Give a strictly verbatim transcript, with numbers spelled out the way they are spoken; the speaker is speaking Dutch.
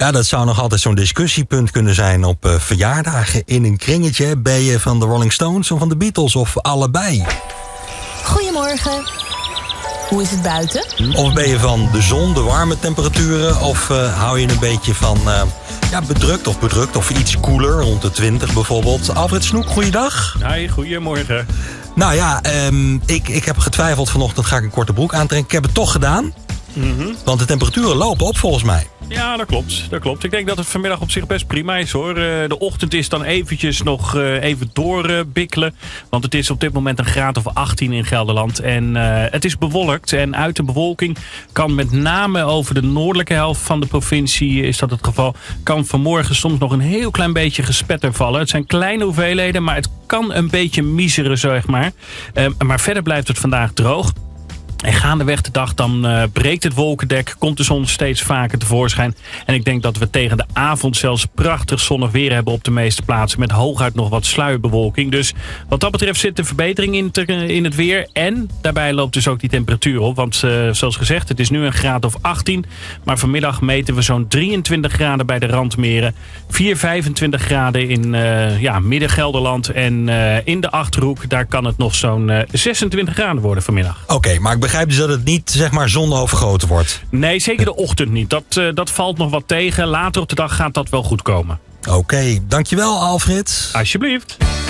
Ja, dat zou nog altijd zo'n discussiepunt kunnen zijn op uh, verjaardagen in een kringetje. Ben je van de Rolling Stones of van de Beatles of allebei? Goedemorgen. Hoe is het buiten? Of ben je van de zon, de warme temperaturen? Of uh, hou je een beetje van uh, ja, bedrukt of bedrukt of iets koeler, rond de twintig bijvoorbeeld? Alfred Snoek, goeiedag. Hi, goedemorgen. Nou ja, um, ik, ik heb getwijfeld vanochtend, ga ik een korte broek aantrekken. Ik heb het toch gedaan, Mm-hmm. want de temperaturen lopen op volgens mij. Ja, dat klopt. Dat klopt. Ik denk dat het vanmiddag op zich best prima is, hoor. Uh, de ochtend is dan eventjes nog uh, even doorbikkelen. Uh, want het is op dit moment een graad of achttien in Gelderland. En uh, het is bewolkt. En uit de bewolking kan met name over de noordelijke helft van de provincie, is dat het geval, kan vanmorgen soms nog een heel klein beetje gespetter vallen. Het zijn kleine hoeveelheden, maar het kan een beetje miseren, zeg maar. Uh, maar verder blijft het vandaag droog. En gaandeweg de dag dan uh, breekt het wolkendek, komt de zon steeds vaker tevoorschijn. En ik denk dat we tegen de avond zelfs prachtig zonnig weer hebben op de meeste plaatsen. Met hooguit nog wat sluierbewolking. Dus wat dat betreft zit de verbetering in, te, in het weer. En daarbij loopt dus ook die temperatuur op. Want uh, zoals gezegd, het is nu een graad of achttien. Maar vanmiddag meten we zo'n drieëntwintig graden bij de Randmeren. vier, vijfentwintig graden in uh, ja, Midden-Gelderland. En uh, in de Achterhoek, daar kan het nog zo'n uh, zesentwintig graden worden vanmiddag. Oké, okay, maar ik begrijp dus dat het niet, zeg maar, zonovergoten wordt. Nee, zeker de ochtend niet. Dat, uh, dat valt nog wat tegen. Later op de dag gaat dat wel goed komen. Oké, okay, dankjewel Alfred. Alsjeblieft.